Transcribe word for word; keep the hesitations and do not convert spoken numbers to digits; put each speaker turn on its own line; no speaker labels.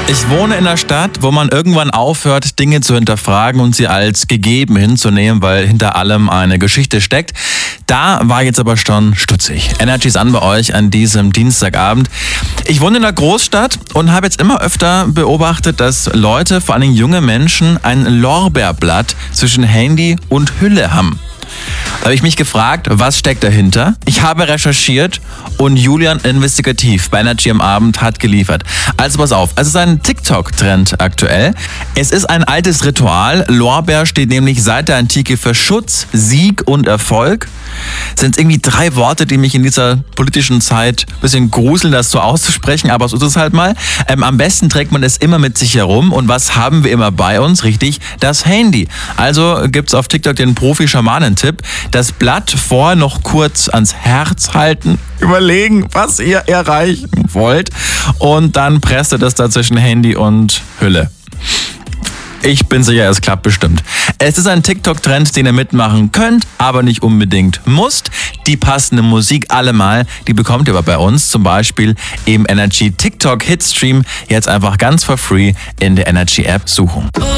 Ich wohne in einer Stadt, wo man irgendwann aufhört, Dinge zu hinterfragen und sie als gegeben hinzunehmen, weil hinter allem eine Geschichte steckt. Da war jetzt aber schon stutzig. Energy ist an bei euch an diesem Dienstagabend. Ich wohne in einer Großstadt und habe jetzt immer öfter beobachtet, dass Leute, vor allem junge Menschen, ein Lorbeerblatt zwischen Handy und Hülle haben. Da habe ich mich gefragt, was steckt dahinter? Ich habe recherchiert und Julian Investigativ bei Energy am Abend hat geliefert. Also pass auf, es ist ein TikTok-Trend aktuell. Es ist ein altes Ritual. Lorbeer steht nämlich seit der Antike für Schutz, Sieg und Erfolg. Das sind irgendwie drei Worte, die mich in dieser politischen Zeit ein bisschen gruseln, das so auszusprechen, aber so ist es halt mal. Ähm, am besten trägt man es immer mit sich herum. Und was haben wir immer bei uns? Richtig, das Handy. Also gibt es auf TikTok den Profi-Schamanen-Tipp. Das Blatt vorher noch kurz ans Herz halten, überlegen, was ihr erreichen wollt und dann presst ihr das da zwischen Handy und Hülle. Ich bin sicher, es klappt bestimmt. Es ist ein TikTok-Trend, den ihr mitmachen könnt, aber nicht unbedingt musst. Die passende Musik allemal, die bekommt ihr aber bei uns, zum Beispiel im Energy TikTok Hitstream. Jetzt einfach ganz for free in der Energy App suchen.